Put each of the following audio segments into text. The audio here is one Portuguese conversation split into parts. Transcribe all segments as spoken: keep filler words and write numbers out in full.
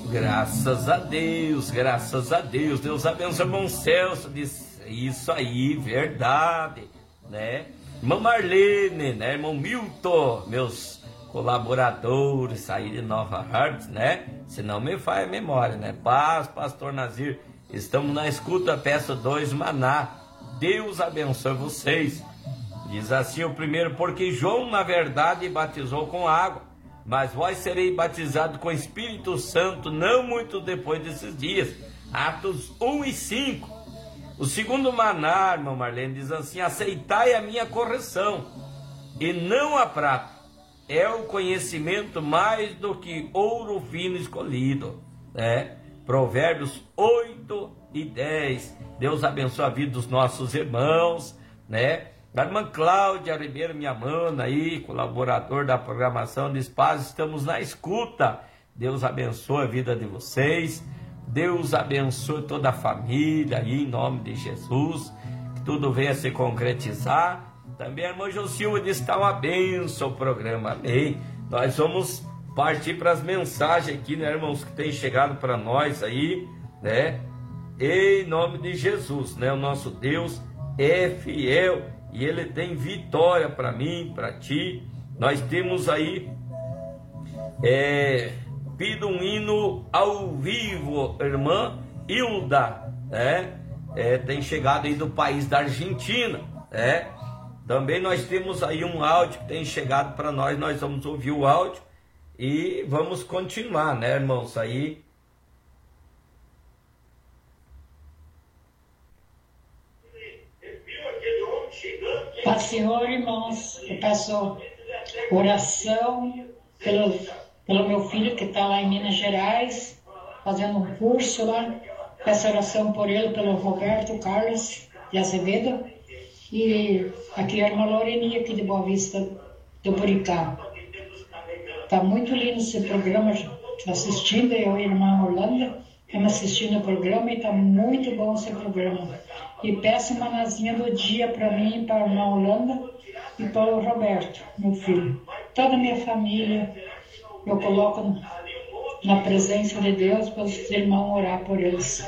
Graças a Deus, graças a Deus. Deus abençoe, irmão Celso. Disse, isso aí, verdade, né? Irmã Marlene, né? Irmão Milton, meus colaboradores aí de Nova Hartz, né? Se não me falha a memória, né? Paz, pastor Nazir, estamos na escuta, peço dois maná. Deus abençoe vocês. Diz assim o primeiro: porque João na verdade batizou com água, mas vós sereis batizados com Espírito Santo não muito depois desses dias. Atos um e cinco. O segundo maná, irmão Marlene, diz assim: aceitai a minha correção, e não a prata. É o conhecimento mais do que ouro fino escolhido. É. Provérbios oito e dez. Deus abençoe a vida dos nossos irmãos, né? A irmã Cláudia Ribeiro, minha mana aí, colaborador da programação de Espaço, estamos na escuta. Deus abençoe a vida de vocês. Deus abençoe toda a família aí, em nome de Jesus. Que tudo venha se concretizar. Também a irmã Josilva diz que está uma bênção o programa. Amém. Nós vamos partir para as mensagens aqui, né, irmãos, que tem chegado para nós aí, né? Em nome de Jesus, né? O nosso Deus é fiel e Ele tem vitória para mim, para ti. Nós temos aí, é, pido um hino ao vivo, irmã Hilda, né? É, tem chegado aí do país da Argentina, né? Também nós temos aí um áudio que tem chegado para nós, nós vamos ouvir o áudio e vamos continuar, né, irmãos, aí. Pai Senhor, irmãos, eu peço oração pelo, pelo meu filho que está lá em Minas Gerais, fazendo um curso lá. Peço oração por ele, pelo Roberto Carlos de Azevedo. E aqui a irmã Lorenia, aqui de Boa Vista do Buricá. Está muito lindo esse programa, assistindo, eu e a irmã Orlando, estamos assistindo o programa e está muito bom esse programa. E peço uma nazinha do dia para mim, para a irmã Orlando e para o Roberto, meu filho. Toda a minha família, eu coloco na presença de Deus para os irmãos orar por eles.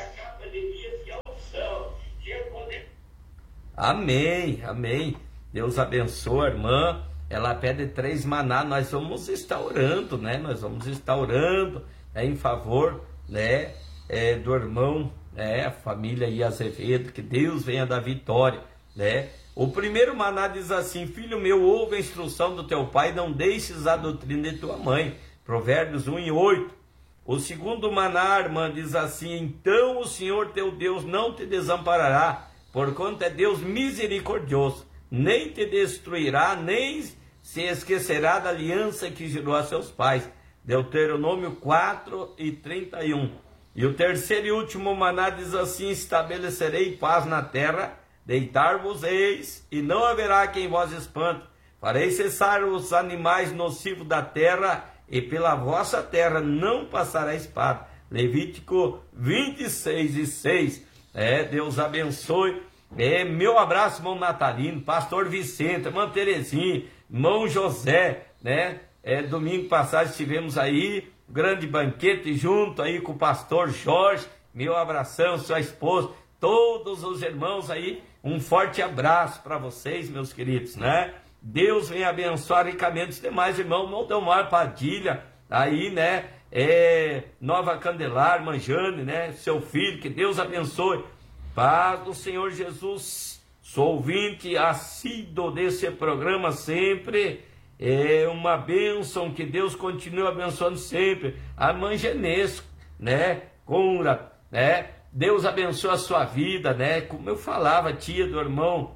Amém, amém. Deus abençoe a irmã. Ela pede três maná. Nós vamos estar orando, né? Nós vamos estar orando, né, em favor, né, é, do irmão, né, a família aí Azevedo. Que Deus venha dar vitória, né? O primeiro maná diz assim: filho meu, ouve a instrução do teu pai, não deixes a doutrina de tua mãe. Provérbios um e oito. O segundo maná, irmã, diz assim: então o Senhor teu Deus não te desamparará, porquanto é Deus misericordioso, nem te destruirá, nem se esquecerá da aliança que jurou a seus pais. Deuteronômio quatro e trinta e um. E o terceiro e último maná diz assim: estabelecerei paz na terra, deitar-vos-eis, e não haverá quem vos espante. Farei cessar os animais nocivos da terra, e pela vossa terra não passará espada. Levítico vinte e seis e seis. É, Deus abençoe. É, meu abraço, irmão Natalino, pastor Vicente, irmã Terezinha, irmão José, né? É, domingo passado estivemos aí, grande banquete junto aí com o pastor Jorge. Meu abração, sua esposa, todos os irmãos aí, um forte abraço para vocês, meus queridos, né? Deus venha abençoar ricamente os demais irmãos, irmão Delmar Padilha, aí, né? É, Nova Candelária, irmã Jane, né? Seu filho, que Deus abençoe. Paz do Senhor Jesus. Sou ouvinte assíduo desse programa sempre. É uma bênção, que Deus continue abençoando sempre. A irmã Genesco, né? Conra, né? Deus abençoe a sua vida, né? Como eu falava, tia do irmão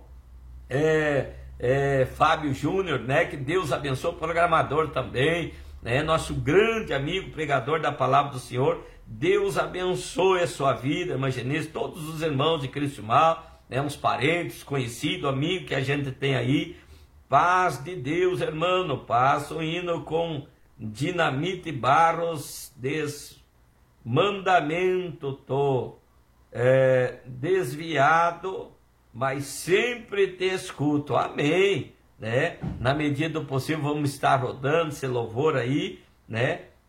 é, é, Fábio Júnior, né? Que Deus abençoe o programador também, né? Nosso grande amigo, pregador da palavra do Senhor. Deus abençoe a sua vida, irmã Genesco, todos os irmãos de Cristo Mal, né? Uns parentes, conhecidos, amigos que a gente tem aí. Paz de Deus, irmão. Passo um hino com Dinamite Barros, desmandamento, tô é, desviado, mas sempre te escuto. Amém, né? Na medida do possível vamos estar rodando esse louvor aí, né?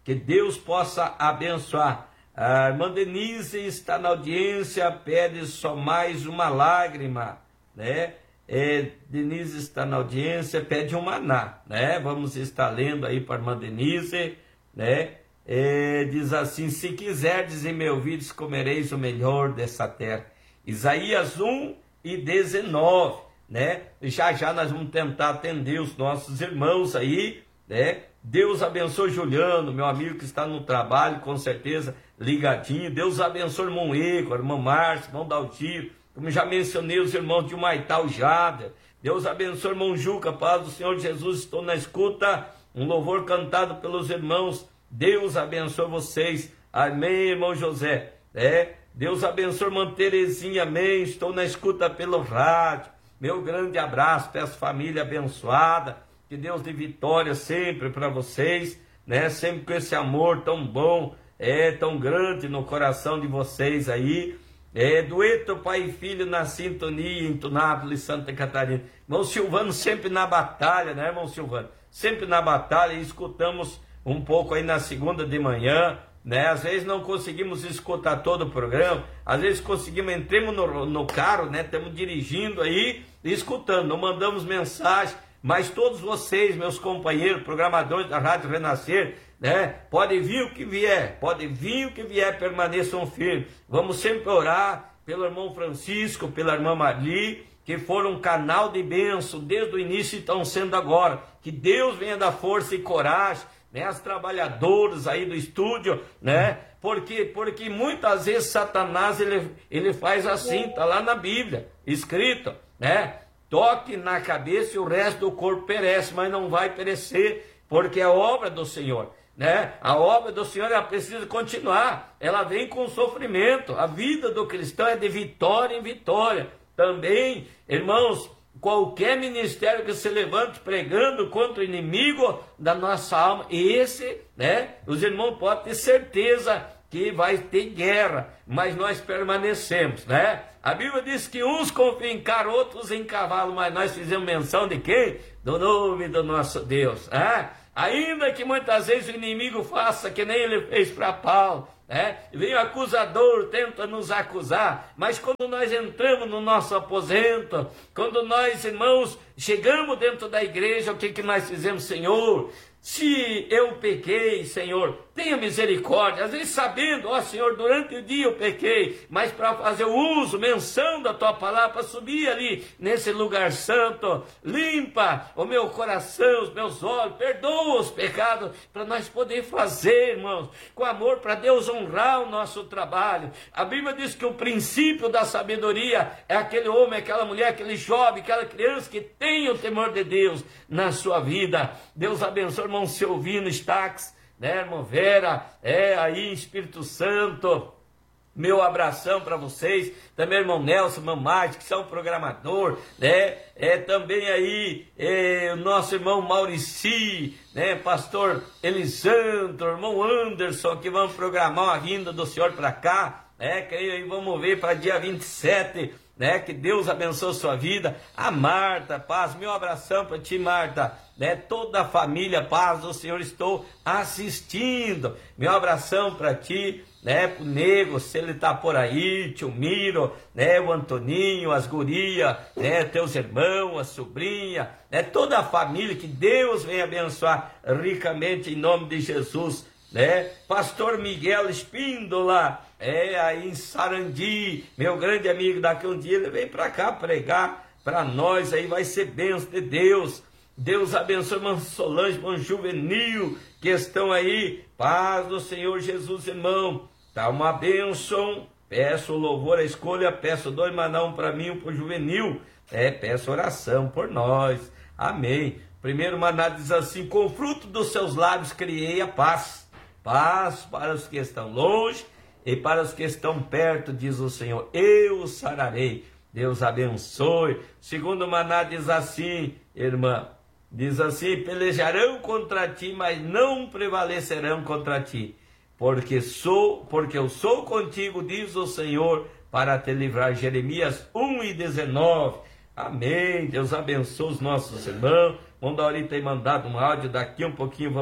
Que Deus possa abençoar. A irmã Denise está na audiência, pede só mais uma lágrima, né? É, Denise está na audiência, pede um maná, né? Vamos estar lendo aí para a irmã Denise, né? É, diz assim: se quiserdes em meu ouvidos, comereis o melhor dessa terra. Isaías um e dezenove, né? Já já nós vamos tentar atender os nossos irmãos aí, né? Deus abençoe Juliano, meu amigo que está no trabalho, com certeza ligadinho. Deus abençoe o irmão Eco, irmão Márcio, irmão Daltiro, como já mencionei, os irmãos de Humaitá, o Jader. Deus abençoe o irmão Juca, paz do Senhor Jesus, estou na escuta, um louvor cantado pelos irmãos. Deus abençoe vocês, amém, irmão José, é, Deus abençoe irmã Terezinha, amém, estou na escuta pelo rádio. Meu grande abraço para essa família abençoada, que Deus dê vitória sempre para vocês, né? Sempre com esse amor tão bom, é tão grande no coração de vocês aí. É, dueto pai e filho na sintonia em Tunápolis, Santa Catarina. Irmão Silvano sempre na batalha, né, irmão Silvano? Sempre na batalha, e escutamos um pouco aí na segunda de manhã, né? Às vezes não conseguimos escutar todo o programa, às vezes conseguimos, entremos no, no carro, né? Estamos dirigindo aí e escutando, não mandamos mensagem. Mas todos vocês, meus companheiros, programadores da Rádio Renascer, né? Pode vir o que vier, pode vir o que vier, permaneçam firmes. Vamos sempre orar pelo irmão Francisco, pela irmã Marli, que foram um canal de bênção desde o início e estão sendo agora. Que Deus venha dar força e coragem, né? As trabalhadoras aí do estúdio, né? Porque, porque muitas vezes Satanás, ele, ele faz assim, está lá na Bíblia, escrito, né? Toque na cabeça e o resto do corpo perece, mas não vai perecer, porque é obra do Senhor, né? A obra do Senhor, ela precisa continuar, ela vem com sofrimento. A vida do cristão é de vitória em vitória. Também, irmãos, qualquer ministério que se levante pregando contra o inimigo da nossa alma, esse, né? Os irmãos podem ter certeza que vai ter guerra, mas nós permanecemos, né? A Bíblia diz que uns confiam em carro, outros em cavalo, mas nós fizemos menção de quem? Do nome do nosso Deus, né? Ainda que muitas vezes o inimigo faça que nem ele fez para Paulo, né? Vem o acusador, tenta nos acusar, mas quando nós entramos no nosso aposento, quando nós, irmãos, chegamos dentro da igreja, o que, que nós fizemos? Senhor, se eu pequei, Senhor, tenha misericórdia. Às vezes sabendo, ó Senhor, durante o dia eu pequei, mas para fazer o uso, menção da tua palavra, para subir ali nesse lugar santo, limpa o meu coração, os meus olhos, perdoa os pecados, para nós poder fazer, irmãos, com amor, para Deus honrar o nosso trabalho. A Bíblia diz que o princípio da sabedoria é aquele homem, aquela mulher, aquele jovem, aquela criança que tem o temor de Deus na sua vida. Deus abençoe, irmão Silvino Stax, né, irmão Vera, é aí, Espírito Santo, meu abração para vocês, também irmão Nelson, irmão Márcio, que são programador, né, é também aí, é, o nosso irmão Maurici, né, pastor Elisandro, irmão Anderson, que vão programar a vinda do Senhor para cá, né, creio aí, vamos ver para dia vinte e sete, né, que Deus abençoe a sua vida. A Marta, paz, meu abração para ti, Marta, né, toda a família, paz do Senhor, estou assistindo, meu abração para ti, né, pro Nego, se ele tá por aí, tio Miro, né, o Antoninho, as gurias, né, teus irmãos, a sobrinha, né, toda a família, que Deus venha abençoar ricamente em nome de Jesus, né, pastor Miguel Espíndola, é aí em Sarandi, meu grande amigo, daqui um dia ele vem para cá pregar para nós, aí vai ser bênção de Deus. Deus abençoe, irmão Solange, irmão Juvenil, que estão aí, paz do Senhor Jesus, irmão, tá uma bênção, peço louvor, a escolha, peço dois manão para mim, um para o Juvenil, é, peço oração por nós, amém. Primeiro maná diz assim: com o fruto dos seus lábios criei a paz, paz para os que estão longe e para os que estão perto, diz o Senhor, eu os sararei. Deus abençoe. Segundo maná diz assim, irmã, diz assim: pelejarão contra ti, mas não prevalecerão contra ti, porque sou, porque eu sou contigo, diz o Senhor, para te livrar. Jeremias um e dezenove. Amém. Deus abençoe os nossos irmãos. Vamos dar ahorita aí mandado um áudio, daqui um pouquinho vamos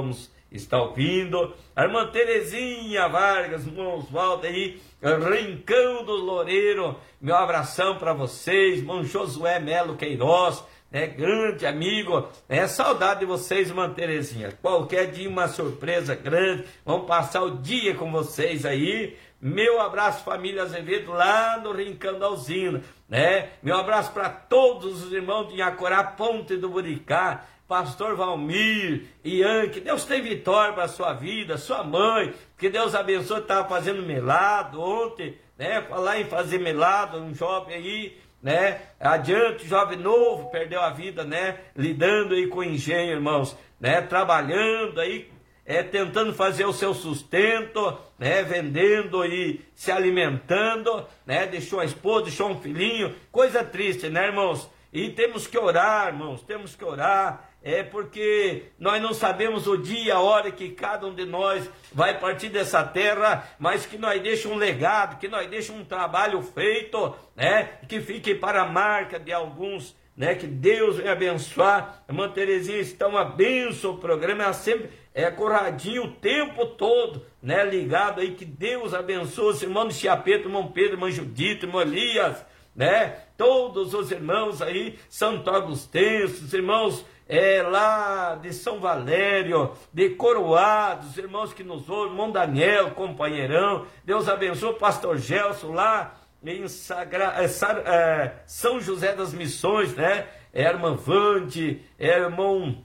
está ouvindo. A irmã Terezinha Vargas, irmão Oswaldo aí, Rincão do Loureiro, meu abração para vocês. Irmão Josué Melo Queiroz, né, grande amigo, é saudade de vocês, irmã Terezinha. Qualquer dia uma surpresa grande, vamos passar o dia com vocês aí. Meu abraço, família Azevedo, lá no Rincão da Usina, né? Meu abraço para todos os irmãos de Inhacorá, Ponte do Buricá, pastor Valmir, Ian, que Deus tem vitória para a sua vida, sua mãe, que Deus abençoe, estava fazendo melado ontem, né? Falar em fazer melado, um jovem aí, né? Adiante, jovem novo, perdeu a vida, né? Lidando aí com engenho, irmãos, né? Trabalhando aí, é, tentando fazer o seu sustento, né? Vendendo e se alimentando, né? Deixou a esposa, deixou um filhinho, coisa triste, né, irmãos? E temos que orar, irmãos, temos que orar, é porque nós não sabemos o dia, a hora que cada um de nós vai partir dessa terra, mas que nós deixemos um legado, que nós deixemos um trabalho feito, né? Que fique para a marca de alguns, né? Que Deus venha abençoar. A irmã Terezinha está uma bênção, o programa é sempre é corradinho o tempo todo, né? Ligado aí, que Deus abençoe os irmãos de Chiapeto, irmão Pedro, irmão Judito, irmão Elias, né? Todos os irmãos aí, Santo Agostense, os irmãos é, lá de São Valério, de Coroados, irmãos que nos ouvem, irmão Daniel, companheirão, Deus abençoe o pastor Gelson lá em Sagra, é, é, São José das Missões, né? É a irmã Vande, é o irmão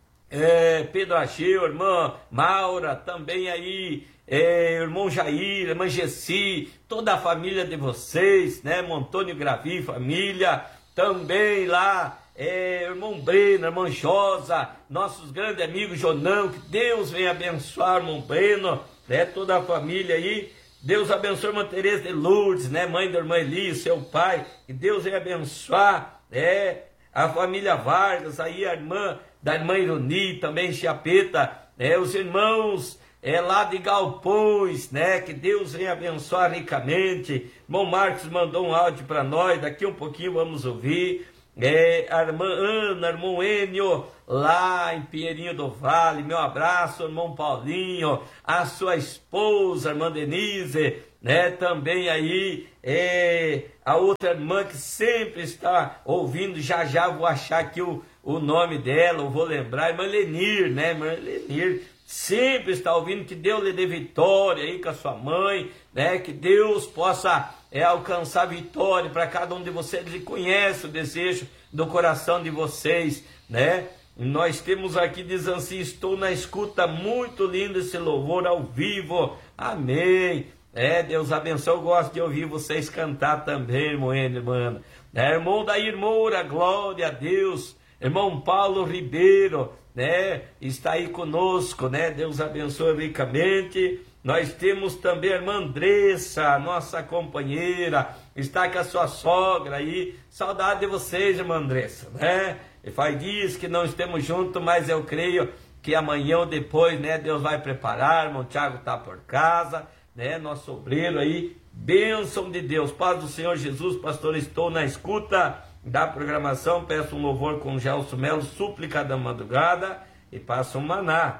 é, Pedro Ageu, irmã Maura, também aí, é, irmão Jair, irmã Gessi, toda a família de vocês, né? Irmão Antônio Gravi, família, também lá, é, irmão Breno, irmã Josa, nossos grandes amigos Jonão, que Deus venha abençoar, irmão Breno, né? Toda a família aí, Deus abençoe a irmã Tereza de Lourdes, né? Mãe da irmã Eli, seu pai, que Deus venha abençoar, né? A família Vargas, aí a irmã da irmã Ironi, também Chiapeta, né? Os irmãos é, lá de Galpões, né? Que Deus venha abençoar ricamente. Irmão Marcos mandou um áudio para nós, daqui um pouquinho vamos ouvir. É, a irmã Ana, irmão Enio, lá em Pinheirinho do Vale, meu abraço, irmão Paulinho, a sua esposa, irmã Denise, né? Também aí, é, a outra irmã que sempre está ouvindo, já já vou achar aqui o, o nome dela, eu vou lembrar, irmã Lenir, né? Irmã Lenir, sempre está ouvindo, que Deus lhe dê vitória aí com a sua mãe, né? Que Deus possa é, alcançar vitória para cada um de vocês. Ele conhece o desejo do coração de vocês, né? Nós temos aqui, diz assim, estou na escuta, muito lindo esse louvor ao vivo, amém. É, Deus abençoe, eu gosto de ouvir vocês cantar também, irmão, irmã. É, irmão Dair Moura, glória a Deus. Irmão Paulo Ribeiro, né, está aí conosco, né? Deus abençoe ricamente. Nós temos também a irmã Andressa, nossa companheira, está com a sua sogra aí. Saudade de vocês, irmã Andressa, né? E faz dias que não estamos juntos, mas eu creio que amanhã ou depois, né, Deus vai preparar. Irmão Tiago está por casa, né? Nosso obreiro aí, bênção de Deus, paz do Senhor Jesus. Pastor, estou na escuta da programação, peço um louvor com Gelson Melo, súplica da madrugada, e passa um maná.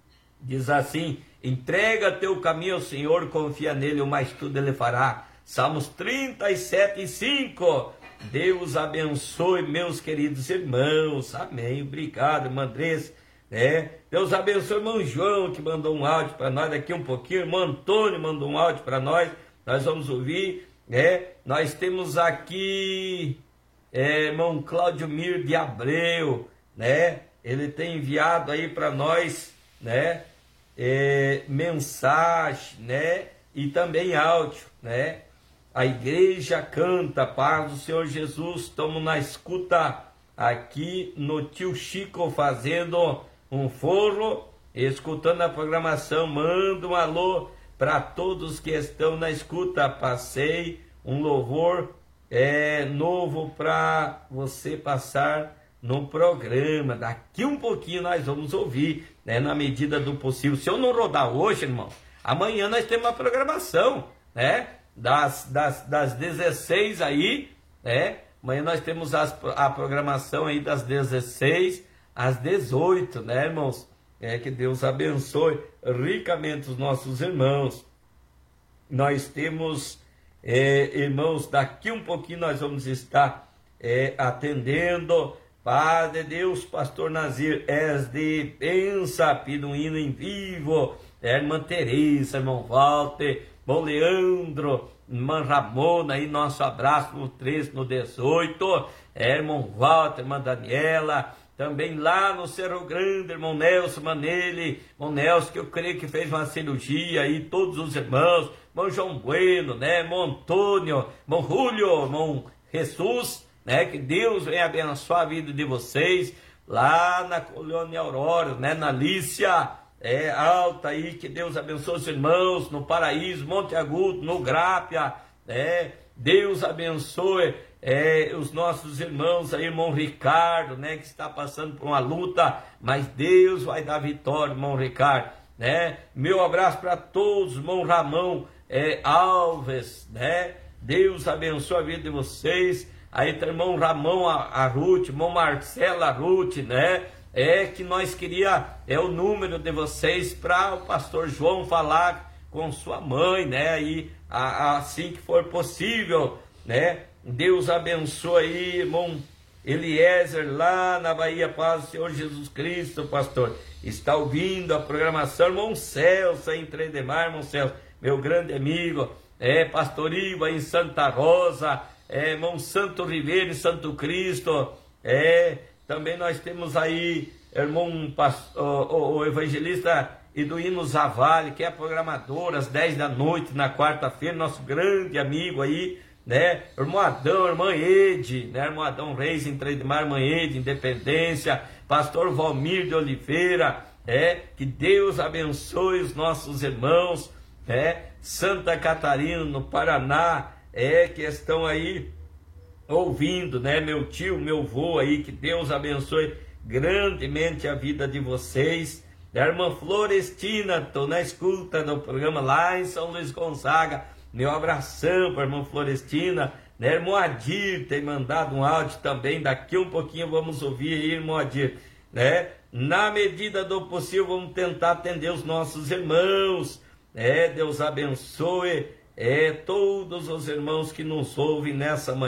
Diz assim: entrega teu caminho ao Senhor, confia nele, o mais tudo ele fará. Salmos trinta e sete, cinco. Deus abençoe, meus queridos irmãos, amém. Obrigado, irmã Andressa, né? Deus abençoe o irmão João, que mandou um áudio para nós daqui um pouquinho. Irmão Antônio mandou um áudio para nós, nós vamos ouvir, né? Nós temos aqui É, irmão Cláudio Mir de Abreu, né? Ele tem enviado aí para nós, né? É, mensagem, né? E também áudio, né? A igreja canta, paz do Senhor Jesus. Estamos na escuta aqui no Tio Chico, fazendo um forro, escutando a programação. Manda um alô para todos que estão na escuta. Passei um louvor é novo para você passar no programa. Daqui um pouquinho nós vamos ouvir, né, na medida do possível. Se eu não rodar hoje, irmão, amanhã nós temos uma programação, né, das, das, das dezesseis aí, né, amanhã nós temos as, a programação aí das dezesseis às dezoito, né, irmãos, É, que Deus abençoe ricamente os nossos irmãos. Nós temos, é, irmãos, daqui um pouquinho nós vamos estar é, atendendo. Padre Deus, Pastor Nazir, és de pensa, piduíno em vivo, é, irmã Teresa, irmão Walter, irmão Leandro, irmã Ramona, aí nosso abraço no treze, no dezoito, é, irmão Walter, irmã Daniela, também lá no Cerro Grande, irmão Nelson Manelli, irmão Nelson, que eu creio que fez uma cirurgia aí, todos os irmãos, irmão João Bueno, né, irmão Antônio, irmão Julio, irmão Jesus, né, que Deus venha abençoar a vida de vocês, lá na Colônia Aurora, né, na Lícia, é, Alta aí, que Deus abençoe os irmãos, no Paraíso, Monte Agudo, no Grápia, né, Deus abençoe é, os nossos irmãos aí, irmão Ricardo, né, que está passando por uma luta, mas Deus vai dar vitória, irmão Ricardo, né, meu abraço para todos, irmão Ramão é, Alves, né, Deus abençoe a vida de vocês. Aí tá irmão Ramão a, a Ruth, irmão Marcelo a Ruth, né? É que nós queria é o número de vocês para o pastor João falar com sua mãe, né? Aí a, a, assim que for possível, né? Deus abençoe aí, irmão Eliezer, lá na Bahia, paz do Senhor Jesus Cristo, pastor. Está ouvindo a programação, irmão Celso, em Três de Mar, irmão Celso, meu grande amigo, é pastor Iva em Santa Rosa. É, irmão Santo Ribeiro, Santo Cristo, é, também nós temos aí, irmão o, o, o evangelista Eduino Zavalli, que é programador, às dez da noite, na quarta-feira, nosso grande amigo aí, né, irmão Adão, irmã Ede, né, irmão Adão Reis, em Três de Mar, irmã Ede, Independência, pastor Valmir de Oliveira, é, que Deus abençoe os nossos irmãos, é, Santa Catarina, no Paraná, é, que estão aí ouvindo, né, meu tio, meu vô aí, que Deus abençoe grandemente a vida de vocês. A irmã Florestina, estou na escuta do programa lá em São Luís Gonzaga, meu abração para a irmã Florestina, né, irmão Adir tem mandado um áudio também, daqui um pouquinho vamos ouvir aí, irmão Adir, né, na medida do possível vamos tentar atender os nossos irmãos, né, Deus abençoe, é, todos os irmãos que nos ouvem nessa manhã.